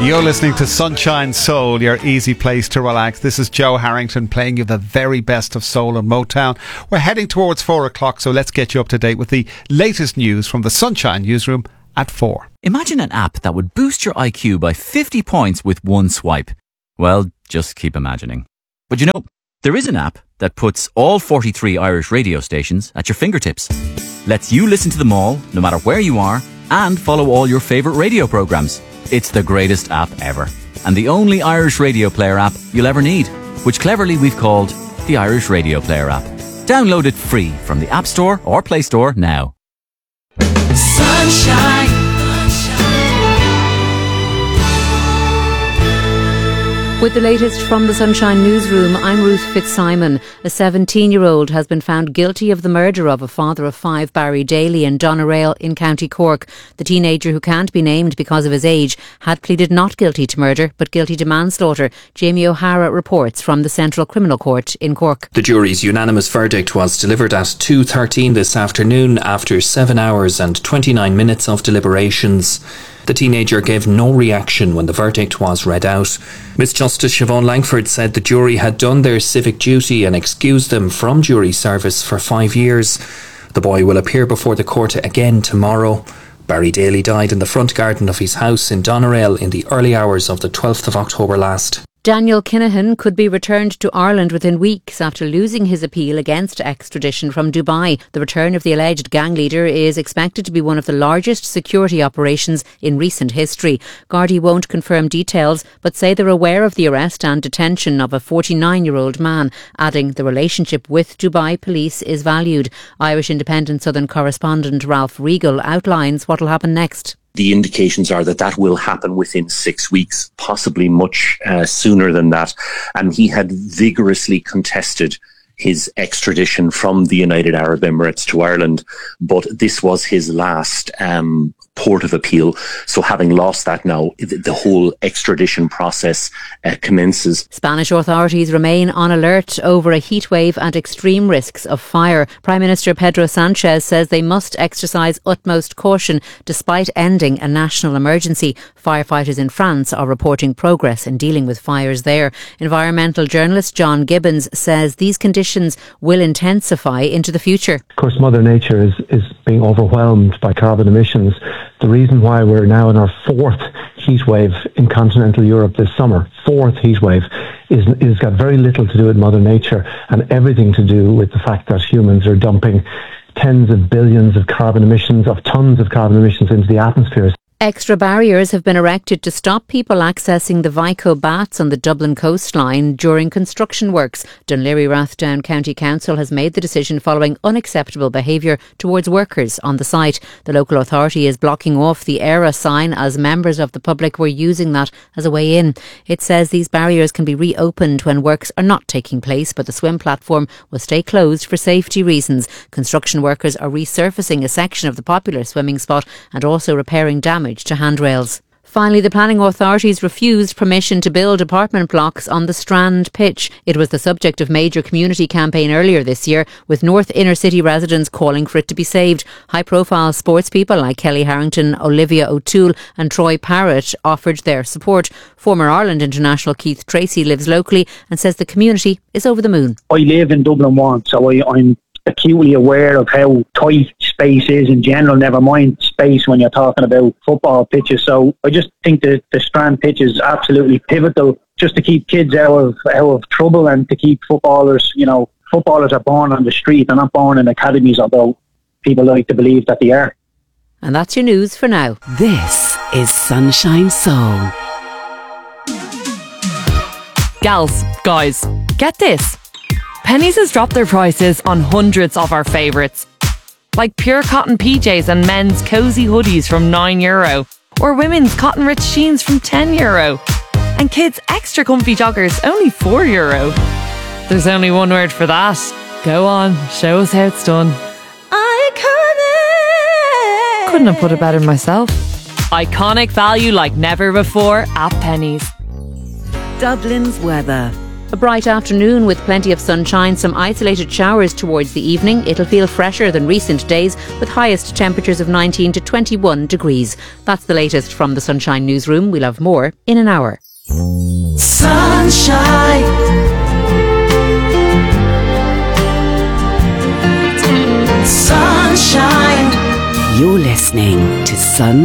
You're listening to Sunshine Soul, your easy place to relax. This is Joe Harrington playing you the very best of soul and Motown. We're heading towards 4 o'clock, so let's get you up to date with the latest news from the Sunshine Newsroom at 4. Imagine an app that would boost your IQ by 50 points with one swipe. Well, just keep imagining. But you know, there is an app that puts all 43 Irish radio stations at your fingertips. Lets you listen to them all, no matter where you are, and follow all your favourite radio programmes. It's the greatest app ever, and the only Irish radio player app you'll ever need, which cleverly we've called the Irish Radio Player app. Download it free from the App Store or Play Store now. Sunshine. With the latest from the Sunshine Newsroom, I'm Ruth Fitzsimon. A 17-year-old has been found guilty of the murder of a father of 5, Barry Daly, in Doneraile in County Cork. The teenager, who can't be named because of his age, had pleaded not guilty to murder but guilty to manslaughter. Jamie O'Hara reports from the Central Criminal Court in Cork. The jury's unanimous verdict was delivered at 2:13 this afternoon after 7 hours and 29 minutes of deliberations. The teenager gave no reaction when the verdict was read out. Miss Justice Siobhan Langford said the jury had done their civic duty and excused them from jury service for 5 years. The boy will appear before the court again tomorrow. Barry Daly died in the front garden of his house in Doneraile in the early hours of the 12th of October last. Daniel Kinahan could be returned to Ireland within weeks after losing his appeal against extradition from Dubai. The return of the alleged gang leader is expected to be one of the largest security operations in recent history. Gardaí won't confirm details, but say they're aware of the arrest and detention of a 49-year-old man, adding the relationship with Dubai police is valued. Irish Independent Southern correspondent Ralph Regal outlines what will happen next. The indications are that that will happen within 6 weeks, possibly much sooner than that. And he had vigorously contested his extradition from the United Arab Emirates to Ireland, but this was his last port of appeal. So having lost that now, the whole extradition process commences. Spanish authorities remain on alert over a heatwave and extreme risks of fire. Prime Minister Pedro Sanchez says they must exercise utmost caution despite ending a national emergency. Firefighters in France are reporting progress in dealing with fires there. Environmental journalist John Gibbons says these conditions will intensify into the future. Of course, Mother Nature is being overwhelmed by carbon emissions. The reason why we're now in our 4th heat wave in continental Europe this summer, 4th heat wave, is got very little to do with Mother Nature and everything to do with the fact that humans are dumping tens of billions of carbon emissions, of tons of carbon emissions into the atmosphere. Extra barriers have been erected to stop people accessing the Vico Baths on the Dublin coastline during construction works. Dún Laoghaire-Rathdown County Council has made the decision following unacceptable behaviour towards workers on the site. The local authority is blocking off the ERA sign as members of the public were using that as a way in. It says these barriers can be reopened when works are not taking place, but the swim platform will stay closed for safety reasons. Construction workers are resurfacing a section of the popular swimming spot and also repairing damage to handrails. Finally, the planning authorities refused permission to build apartment blocks on the Strand pitch. It was the subject of major community campaign earlier this year, with North Inner City residents calling for it to be saved. High-profile sportspeople like Kelly Harrington, Olivia O'Toole and Troy Parrott offered their support. Former Ireland international Keith Tracy lives locally and says the community is over the moon. I live in Dublin 1, so I'm acutely aware of how tight space is in general, never mind space when you're talking about football pitches. So I just think that the Strand pitch is absolutely pivotal just to keep kids out of trouble and to keep footballers, footballers are born on the street, they're not born in academies, although people like to believe that they are. And that's your news for now. This is Sunshine Soul. Gals, guys, get this. Penneys has dropped their prices on hundreds of our favourites, like pure cotton PJs and men's cosy hoodies from €9, or women's cotton rich jeans from €10, and kids' extra comfy joggers only €4. There's only one word for that. Go on, show us how it's done. Iconic! Couldn't have put it better myself. Iconic value like never before at Penneys. Dublin's weather. A bright afternoon with plenty of sunshine, some isolated showers towards the evening. It'll feel fresher than recent days with highest temperatures of 19 to 21 degrees. That's the latest from the Sunshine Newsroom. We'll have more in an hour. Sunshine. Sunshine. You're listening to Sun